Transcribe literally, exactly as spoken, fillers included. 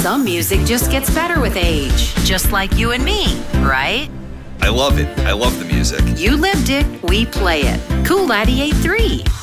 Some music just gets better with age, just like you and me, right? I love it. I love the music. You lived it, we play it. Cool ninety-eight point three.